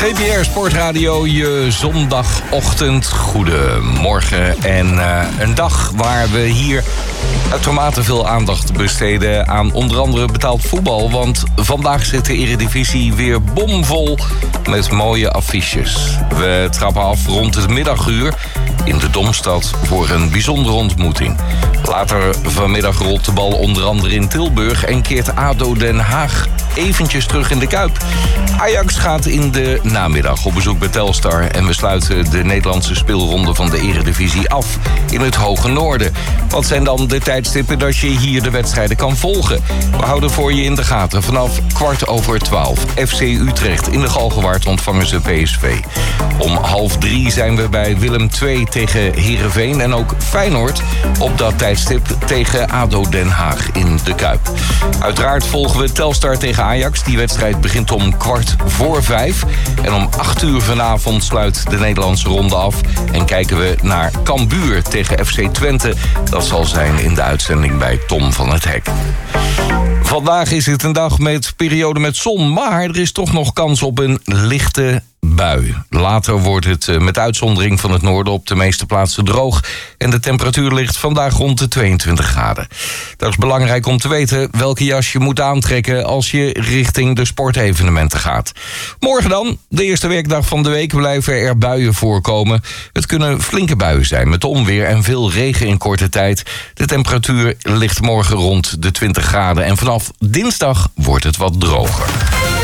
GBR Sportradio, je zondagochtend. Goedemorgen. En een dag waar we hier uitermate veel aandacht besteden aan onder andere betaald voetbal. Want vandaag zit de Eredivisie weer bomvol met mooie affiches. We trappen af rond het middaguur in de Domstad voor een bijzondere ontmoeting. Later vanmiddag rolt de bal onder andere in Tilburg en keert ADO Den Haag eventjes terug in de Kuip. Ajax gaat in de namiddag op bezoek bij Telstar en we sluiten de Nederlandse speelronde van de Eredivisie af in het Hoge Noorden. Wat zijn dan de tijdstippen dat je hier de wedstrijden kan volgen? We houden voor je in de gaten vanaf 12:15. FC Utrecht in de Galgenwaard ontvangen ze PSV. Om 2:30 zijn we bij Willem II tegen Heerenveen en ook Feyenoord op dat tijdstip tegen ADO Den Haag in de Kuip. Uiteraard volgen we Telstar tegen Ajax. Die wedstrijd begint om 4:15. En om 8:00 vanavond sluit de Nederlandse ronde af. En kijken we naar Cambuur tegen FC Twente. Dat zal zijn in de uitzending bij Tom van het Hek. Vandaag is het een dag met periode met zon, maar er is toch nog kans op een lichte bui. Later wordt het met uitzondering van het noorden op de meeste plaatsen droog. En de temperatuur ligt vandaag rond de 22 graden. Dat is belangrijk om te weten welke jas je moet aantrekken als je richting de sportevenementen gaat. Morgen dan, de eerste werkdag van de week, blijven er buien voorkomen. Het kunnen flinke buien zijn met onweer en veel regen in korte tijd. De temperatuur ligt morgen rond de 20 graden en vanaf dinsdag wordt het wat droger.